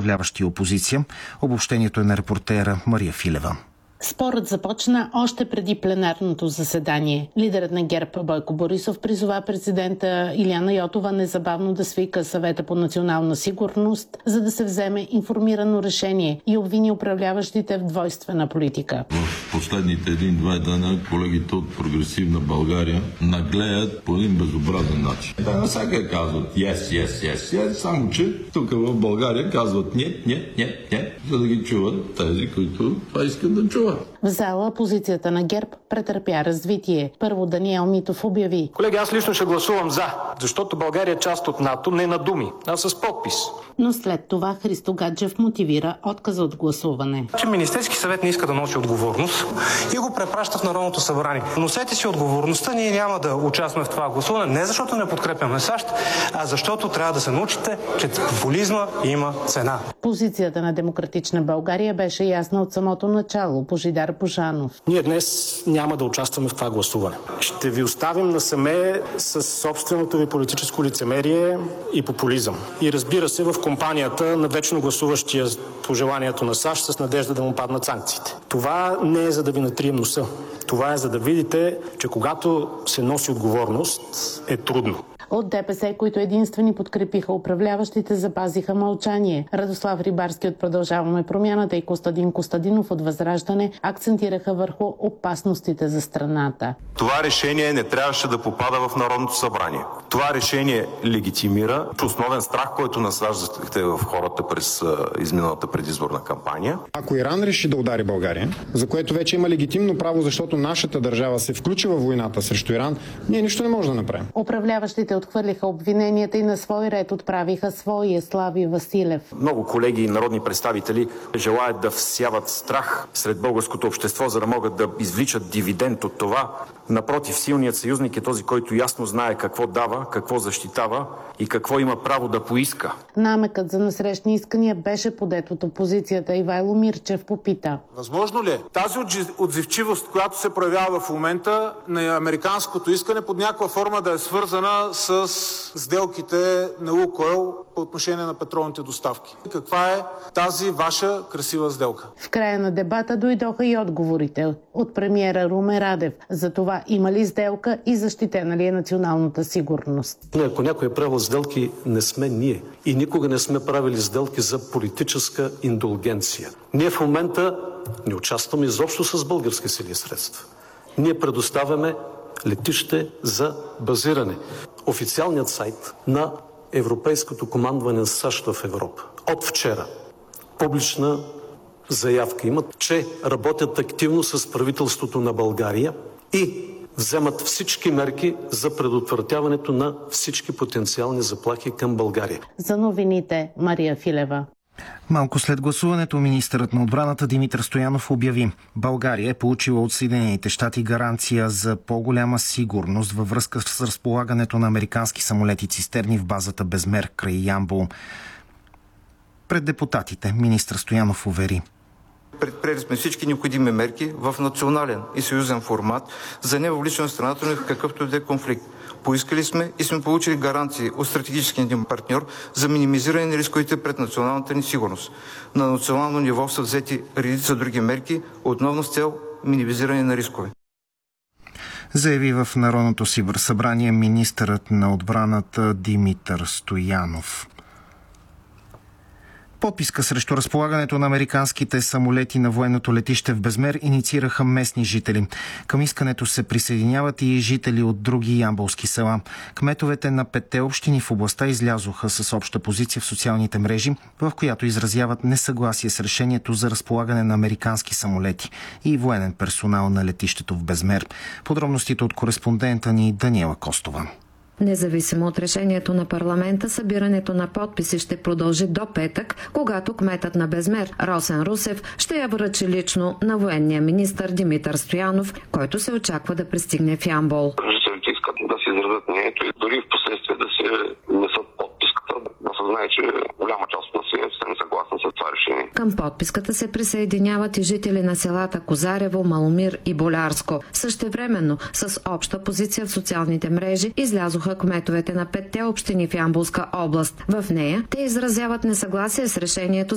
управляващи и опозиция. Обобщението е на репортера Мария Филева. Спорът започна още преди пленарното заседание. Лидерът на ГЕРБ Бойко Борисов призова президента Илияна Йотова незабавно да свика Съвета по национална сигурност, за да се вземе информирано решение и обвини управляващите в двойствена политика. В последните 1-2 дена колегите от Прогресивна България наглеят по един безобразен начин. Навсякъде казват yes, само че тук в България казват не, за да ги чуват тези, които това искат да чуват. В зала позицията на ГЕРБ претърпя развитие. Първо Даниел Митов обяви: колеги, аз лично ще гласувам за, защото България е част от НАТО не на думи, а с подпис. Но след това Христо Гаджев мотивира отказа от гласуване. Че Министерски съвет не иска да носи отговорност и го препраща в Народното събрание. Носете си отговорността, ние няма да участваме в това гласуване, не защото не подкрепяме САЩ, а защото трябва да се научите, че популизма има цена. Позицията на Демократична България беше ясна от самото начало. Божидар Божанов: ние днес няма да участваме в това гласуване. Ще ви оставим насаме с собственото ви политическо лицемерие и популизъм. И разбира се, в компанията на вечно гласуващия по желанието на САЩ с надежда да му паднат санкциите. Това не е за да ви натрием носа. Това е за да видите, че когато се носи отговорност, е трудно. От ДПС, които единствени подкрепиха управляващите, запазиха мълчание. Радослав Рибарски от Продължаваме промяната и Костадин Костадинов от Възраждане акцентираха върху опасностите за страната. Това решение не трябваше да попада в Народното събрание. Това решение легитимира основен страх, който насаждахте в хората през изминалата предизборна кампания. Ако Иран реши да удари България, за което вече има легитимно право, защото нашата държава се включи във войната срещу Иран, ние нищо не можем да направим. Управляващите отхвърлиха обвиненията и на свой ред отправиха своя. Слави Василев: много колеги и народни представители желаят да всяват страх сред българското общество, за да могат да извличат дивиденд от това. Напротив, силният съюзник е този, който ясно знае какво дава, какво защитава и какво има право да поиска. Намекът за насрещни искания беше подет от опозицията. Ивайло Мирчев попита: възможно ли е тази отзивчивост, която се проявява в момента на американското искане, под някаква форма да е свързана с сделките на Лукойл по отношение на петролните доставки? Каква е тази ваша красива сделка? В края на дебата дойдоха и отговорите от премиера Румен Радев за това има ли сделка и защитена ли е националната сигурност. Ако някой е правил сделки, не сме ние. И никога не сме правили сделки за политическа индулгенция. Ние в момента не участваме изобщо с български сили и средства. Ние предоставяме летище за базиране. Официалният сайт на Европейското командване на САЩ в Европа от вчера публична заявка имат, че работят активно с правителството на България и вземат всички мерки за предотвратяването на всички потенциални заплахи към България. За новините Мария Филева. Малко след гласуването министърът на отбраната Димитър Стоянов обяви: България е получила от Съединените щати гаранция за по-голяма сигурност във връзка с разполагането на американски самолети цистерни в базата Безмер край Ямбол. Пред депутатите министър Стоянов увери: предприели сме всички необходими мерки в национален и съюзен формат за невъвличане на страната ни в какъвто и да е конфликт. Поискали сме и сме получили гаранции от стратегическия ни партньор за минимизиране на рисковете пред националната ни сигурност. На национално ниво са взети редица други мерки, отново с цел минимизиране на рискове. Заяви в Народното събрание министърът на отбраната Димитър Стоянов. Подписка срещу разполагането на американските самолети на военното летище в Безмер инициираха местни жители. Към искането се присъединяват и жители от други ямболски села. Кметовете на 5 общини в областта излязоха с обща позиция в социалните мрежи, в която изразяват несъгласие с решението за разполагане на американски самолети и военен персонал на летището в Безмер. Подробностите от кореспондента ни Даниела Костова. Независимо от решението на парламента, събирането на подписи ще продължи до петък, когато кметът на Безмер Росен Русев ще я връчи лично на военния министър Димитър Стоянов, който се очаква да пристигне в Ямбол. Жителите искат да си изразят мнението и дори в последствие да се внесат подписката, да се знае, че голяма част от населението са несъгласни с това решение. Към подписката се присъединяват и жители на селата Козарево, Маломир и Болярско. Същевременно с обща позиция в социалните мрежи излязоха кметовете на 5 общини в Ямболска област. В нея те изразяват несъгласие с решението